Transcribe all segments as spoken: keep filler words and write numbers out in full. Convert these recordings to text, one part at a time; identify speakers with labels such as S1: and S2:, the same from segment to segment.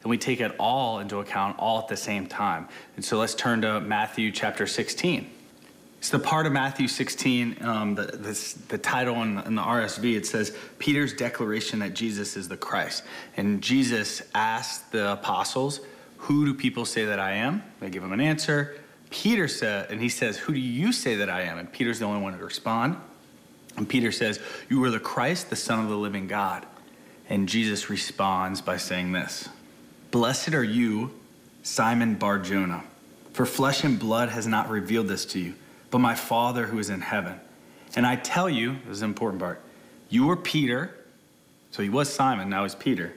S1: and we take it all into account all at the same time. And so let's turn to Matthew chapter sixteen. It's the part of Matthew sixteen, um, the, this, the title in, in the R S V, it says, Peter's declaration that Jesus is the Christ. And Jesus asked the apostles, who do people say that I am? They give him an answer. Peter said, and he says, who do you say that I am? And Peter's the only one to respond. And Peter says, you are the Christ, the Son of the living God. And Jesus responds by saying this, blessed are you, Simon Bar-Jonah, for flesh and blood has not revealed this to you, but my Father who is in heaven. And I tell you, this is the important part, you are Peter. So he was Simon, now he's Peter.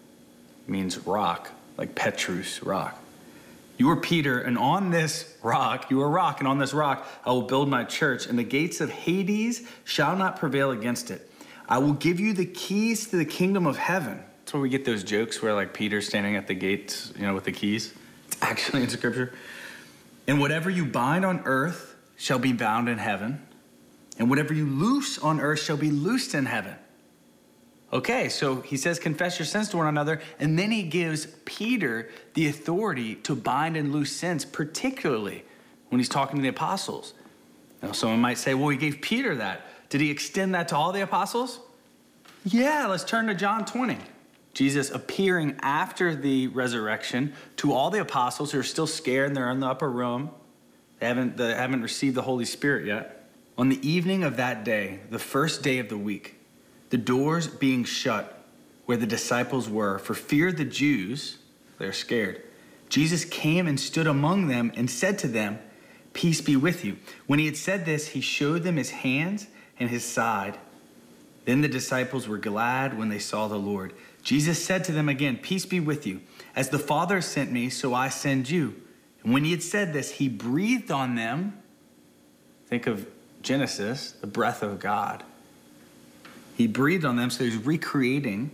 S1: It means rock, like Petrus, rock. You are Peter, and on this rock, you are rock, and on this rock I will build my church, and the gates of Hades shall not prevail against it. I will give you the keys to the kingdom of heaven. That's where we get those jokes where like Peter's standing at the gates, you know, with the keys. It's actually in scripture. And whatever you bind on earth shall be bound in heaven, and whatever you loose on earth shall be loosed in heaven. Okay, so he says, confess your sins to one another, and then he gives Peter the authority to bind and loose sins, particularly when he's talking to the apostles. Now, someone might say, well, he gave Peter that. Did he extend that to all the apostles? Yeah, let's turn to John twenty. Jesus appearing after the resurrection to all the apostles who are still scared and they're in the upper room. They haven't, they haven't received the Holy Spirit yet. On the evening of that day, the first day of the week, the doors being shut where the disciples were for fear of the Jews, they're scared. Jesus came and stood among them and said to them, peace be with you. When he had said this, he showed them his hands and his side. Then the disciples were glad when they saw the Lord. Jesus said to them again, peace be with you. As the Father sent me, so I send you. And when he had said this, he breathed on them. Think of Genesis, the breath of God. He breathed on them, so he's recreating,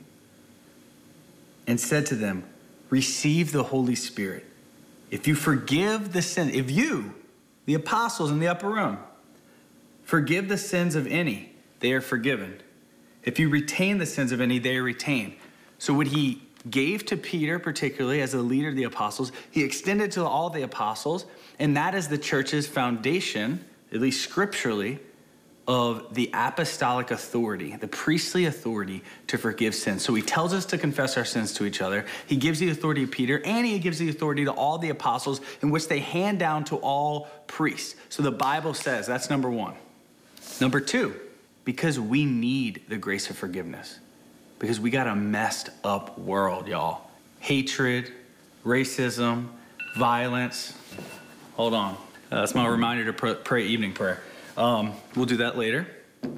S1: and said to them, receive the Holy Spirit. If you forgive the sin, if you, the apostles in the upper room, forgive the sins of any, they are forgiven. If you retain the sins of any, they are retained. So what he gave to Peter, particularly as the leader of the apostles, he extended to all the apostles, and that is the church's foundation, at least scripturally, of the apostolic authority, the priestly authority to forgive sins. So he tells us to confess our sins to each other. He gives the authority to Peter, and he gives the authority to all the apostles, in which they hand down to all priests. So the Bible says, that's number one. Number two, because we need the grace of forgiveness. Because we got a messed up world, y'all. Hatred, racism, violence. Hold on. Uh, that's my reminder to pr- pray evening prayer. Um, we'll do that later.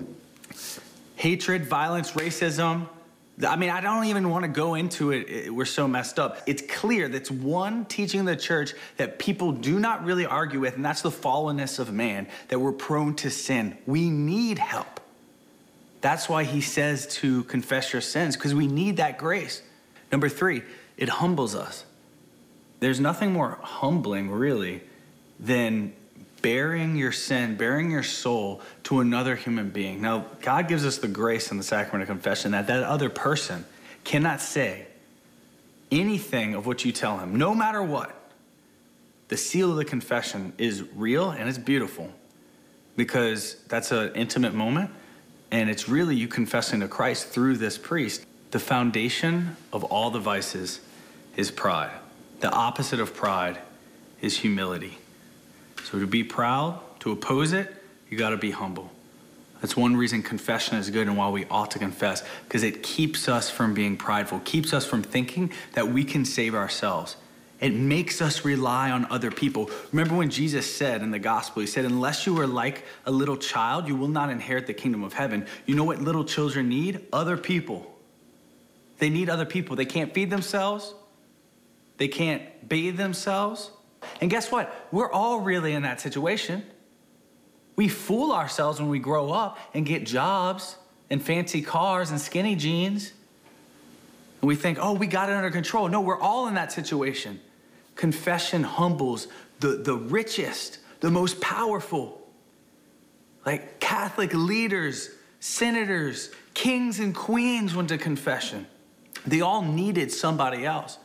S1: Hatred, violence, racism. I mean, I don't even want to go into it. it. We're so messed up. It's clear that's one teaching in the church that people do not really argue with, and that's the fallenness of man, that we're prone to sin. We need help. That's why he says to confess your sins, because we need that grace. Number three, it humbles us. There's nothing more humbling, really, than bearing your sin, bearing your soul to another human being. Now, God gives us the grace in the sacrament of confession that that other person cannot say anything of what you tell him, no matter what. The seal of the confession is real and it's beautiful because that's an intimate moment, and it's really you confessing to Christ through this priest. The foundation of all the vices is pride. The opposite of pride is humility. So to be proud, to oppose it, you got to be humble. That's one reason confession is good and why we ought to confess, because it keeps us from being prideful, keeps us from thinking that we can save ourselves. It makes us rely on other people. Remember when Jesus said in the gospel, he said, unless you are like a little child, you will not inherit the kingdom of heaven. You know what little children need? Other people. They need other people. They can't feed themselves. They can't bathe themselves. And guess what? We're all really in that situation. We fool ourselves when we grow up and get jobs and fancy cars and skinny jeans. And we think, oh, we got it under control. No, we're all in that situation. Confession humbles the, the richest, the most powerful. Like Catholic leaders, senators, kings and queens went to confession. They all needed somebody else.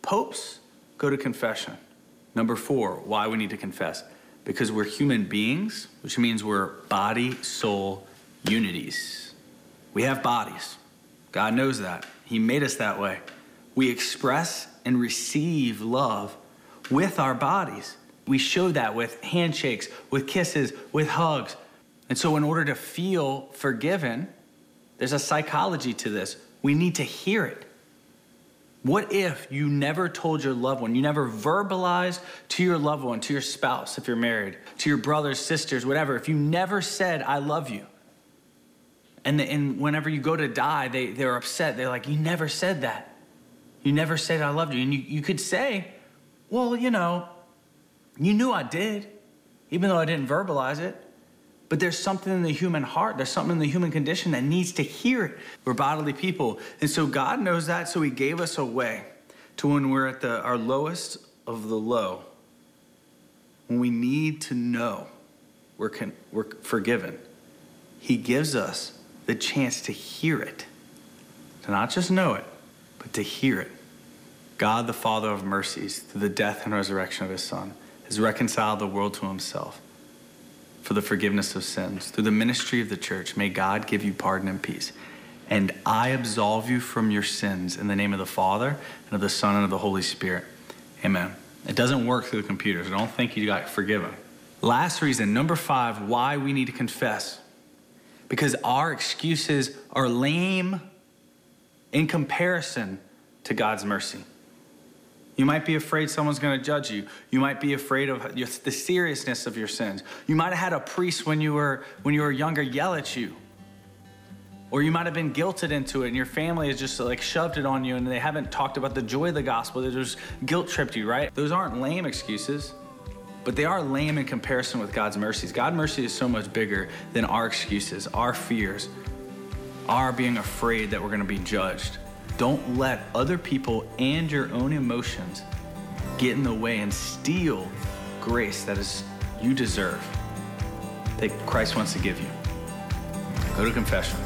S1: Popes go to confession. Number four, why we need to confess. Because we're human beings, which means we're body, soul, unities. We have bodies. God knows that. He made us that way. We express and receive love with our bodies. We show that with handshakes, with kisses, with hugs. And so in order to feel forgiven, there's a psychology to this. We need to hear it. What if you never told your loved one, you never verbalized to your loved one, to your spouse, if you're married, to your brothers, sisters, whatever, if you never said, I love you. And, the, and whenever you go to die, they, they're upset. They're like, you never said that. You never said I loved you. And you, you could say, well, you know, you knew I did, even though I didn't verbalize it. But there's something in the human heart, there's something in the human condition that needs to hear it. We're bodily people. And so God knows that, so he gave us a way to when we're at the, our lowest of the low, when we need to know we're, con, we're forgiven, he gives us the chance to hear it, to not just know it, but to hear it. God, the Father of mercies, through the death and resurrection of his Son, has reconciled the world to himself for the forgiveness of sins. Through the ministry of the church, may God give you pardon and peace. And I absolve you from your sins in the name of the Father, and of the Son, and of the Holy Spirit. Amen. It doesn't work through the computers. I don't think you got forgiven. Last reason, number five, why we need to confess. Because our excuses are lame in comparison to God's mercy. You might be afraid someone's going to judge you. You might be afraid of your, the seriousness of your sins. You might have had a priest when you were when you were younger yell at you. Or you might have been guilted into it and your family has just like shoved it on you and they haven't talked about the joy of the gospel. They just guilt tripped you, right? Those aren't lame excuses, but they are lame in comparison with God's mercies. God's mercy is so much bigger than our excuses, our fears, our being afraid that we're going to be judged. Don't let other people and your own emotions get in the way and steal grace that is you deserve, that Christ wants to give you. Go to confession.